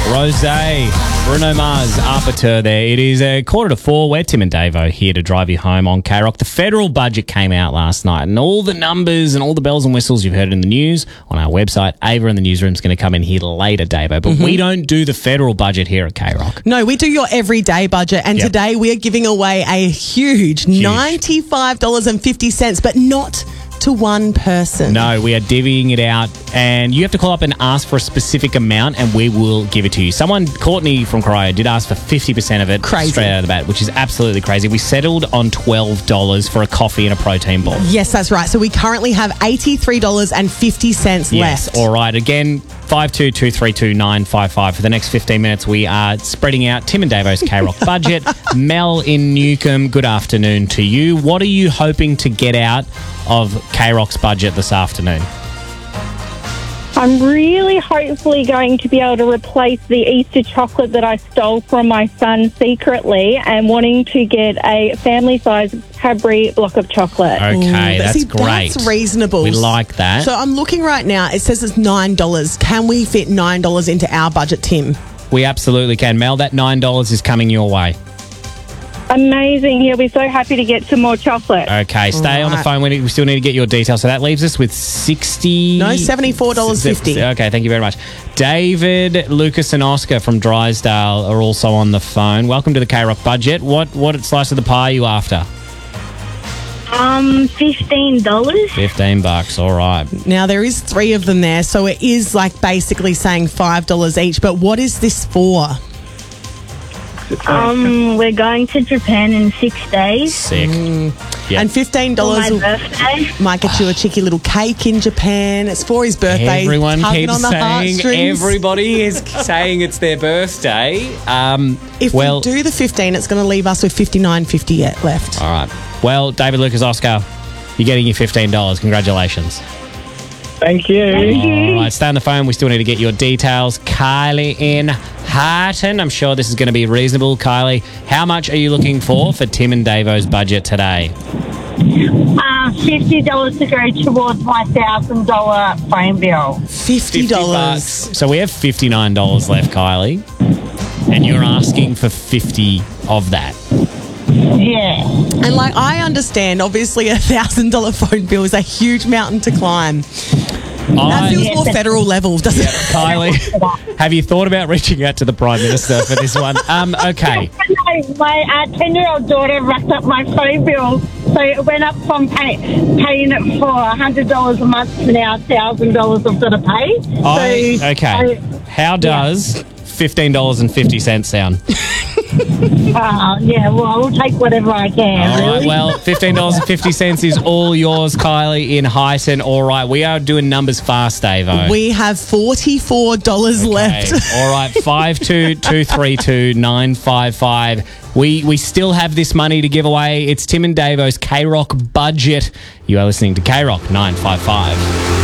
Rosé, Bruno Mars, Arbiter there. It is 3:45. We're Tim and Davo here to drive you home on K-Rock. The federal budget came out last night, and all the numbers and all the bells and whistles you've heard in the news on our website. Ava in the newsroom is going to come in here later, Davo, but we don't do the federal budget here at K-Rock. No, we do your everyday budget, and today we are giving away a huge $95.50, but not to one person. No, we are divvying it out, and you have to call up and ask for a specific amount, and we will give it to you. Courtney from Corio, did ask for 50% of it straight out of the bat, which is absolutely crazy. We settled on $12 for a coffee and a protein bar. Yes, that's right. So we currently have $83.50 left. All right. Again, 52232955. For the next 15 minutes, we are spreading out Tim and Davo's K-Rock budget. Mel in Newcomb, good afternoon to you. What are you hoping to get out of K-Rock's budget this afternoon? I'm really hopefully going to be able to replace the Easter chocolate that I stole from my son secretly, and wanting to get a family-size Cadbury block of chocolate. Okay, that's great. That's reasonable. We like that. So I'm looking right now. It says it's $9. Can we fit $9 into our budget, Tim? We absolutely can. Mel, that $9 is coming your way. Amazing. He'll be so happy to get some more chocolate. Okay, stay on the phone. We still need to get your details. So that leaves us with $74.50. Okay, thank you very much. David, Lucas and Oscar from Drysdale are also on the phone. Welcome to the K-Rock budget. What slice of the pie are you after? $15. $15, all right. Now, there is 3 of them there, so it is like basically saying $5 each. But what is this for? We're going to Japan in 6 days. Sick. Yep. And $15 for my birthday. might get you a cheeky little cake in Japan. It's for his birthday. Everyone Tugging keeps on the saying, heartstrings. everybody is saying it's their birthday. If we do the 15, it's going to leave us with $59.50 left. All right. Well, David, Lucas, Oscar, you're getting your $15. Congratulations. Thank you. All right, stay on the phone. We still need to get your details. Kylie in Harton. I'm sure this is going to be reasonable. Kylie, how much are you looking for Tim and Davo's budget today? $50 to go towards my $1,000 phone bill. $50. So we have $59 left, Kylie, and you're asking for 50 of that. Yeah. And like, I understand, obviously a $1,000 phone bill is a huge mountain to climb. That feels more federal level, doesn't it? Kylie, have you thought about reaching out to the Prime Minister for this one? Okay. My 10-year-old daughter racked up my phone bill, so it went up from paying it for $100 a month to now $1,000 I've got to pay. Okay. How does $15.50 sound? Yeah, well, I'll take whatever I can. All right, well, $15.50 is all yours, Kylie, in Highton. All right, we are doing numbers fast, Davo. We have $44 left. All right, 52232955. We still have this money to give away. It's Tim and Davo's K-Rock budget. You are listening to K-Rock 955.